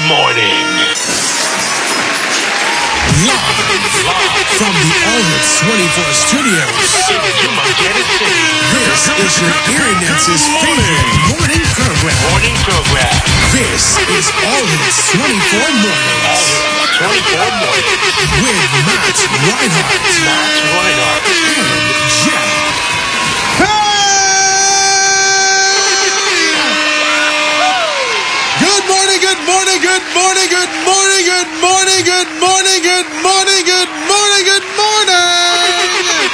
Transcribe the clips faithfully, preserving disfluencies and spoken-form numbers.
morning. Live from the All Hits twenty-four studios. You must get it sing. This is your Internet's favorite morning program. Morning program. This is All Hits twenty-four Mornings twenty-four morning. with Matt Reinhardt Matt Reinhardt. and Jeff. Good morning, good morning, good morning, good morning, good morning, good morning, good morning, good morning, good morning.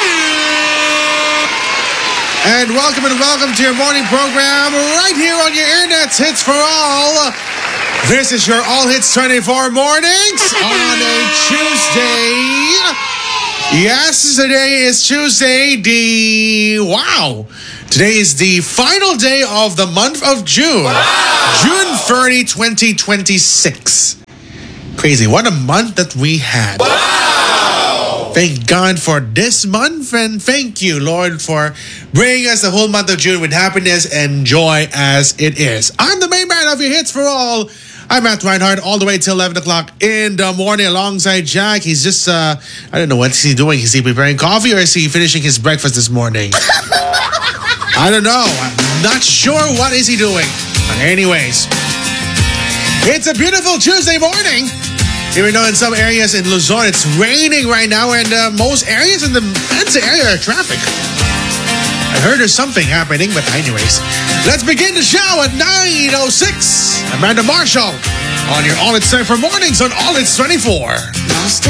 And welcome and welcome to your morning program right here on your Internet's Hits for All. This is your All Hits twenty-four Mornings on a Tuesday. Yes, today is Tuesday, the... Wow! Today is the final day of the month of June. Wow. June thirtieth, twenty twenty-six. Crazy. What a month that we had. Wow. Thank God for this month, and thank you, Lord, for bringing us the whole month of June with happiness and joy as it is. I'm the main man of your Hits for All. I'm Matt Reinhardt, all the way till eleven o'clock in the morning alongside Jack. He's just, uh, I don't know, what's he doing? Is he preparing coffee or is he finishing his breakfast this morning? I don't know. I'm not sure what is he doing. But anyways, it's a beautiful Tuesday morning. Even though in some areas in Luzon it's raining right now, and uh, most areas in the Mensa area are traffic. I heard there's something happening, but anyways, let's begin the show at nine oh six. Amanda Marshall on your All It's twenty-four Mornings on All It's twenty-four.